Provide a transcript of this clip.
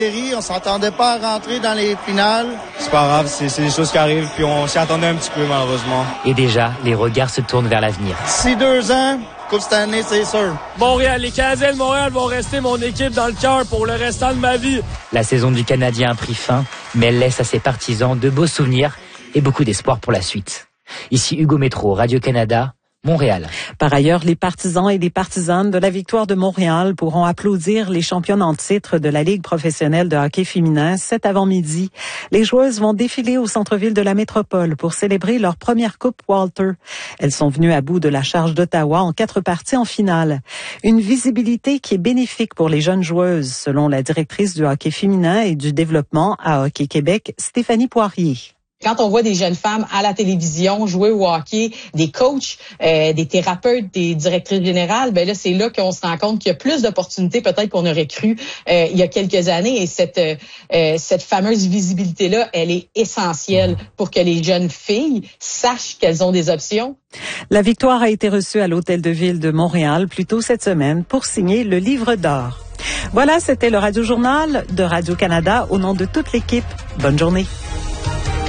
On s'attendait pas à rentrer dans les finales. C'est pas grave, c'est des choses qui arrivent, puis on s'y attendait un petit peu malheureusement. Et déjà, les regards se tournent vers l'avenir. D'ici 2 ans, Coupe Stanley, c'est sûr. Montréal, les Canadiens de Montréal vont rester mon équipe dans le cœur pour le restant de ma vie. La saison du Canadien a pris fin, mais elle laisse à ses partisans de beaux souvenirs et beaucoup d'espoir pour la suite. Ici Hugo Métro, Radio-Canada, Montréal. Par ailleurs, les partisans et les partisanes de la victoire de Montréal pourront applaudir les championnes en titre de la Ligue professionnelle de hockey féminin cet avant-midi. Les joueuses vont défiler au centre-ville de la métropole pour célébrer leur première Coupe Walter. Elles sont venues à bout de la charge d'Ottawa en 4 parties en finale. Une visibilité qui est bénéfique pour les jeunes joueuses, selon la directrice du hockey féminin et du développement à Hockey Québec, Stéphanie Poirier. Quand on voit des jeunes femmes à la télévision jouer au hockey, des coachs, des thérapeutes, des directrices générales, ben là c'est là qu'on se rend compte qu'il y a plus d'opportunités peut-être qu'on aurait cru il y a quelques années. Et cette fameuse visibilité-là, elle est essentielle pour que les jeunes filles sachent qu'elles ont des options. La victoire a été reçue à l'Hôtel de Ville de Montréal plus tôt cette semaine pour signer le livre d'or. Voilà, c'était le Radio Journal de Radio-Canada au nom de toute l'équipe. Bonne journée.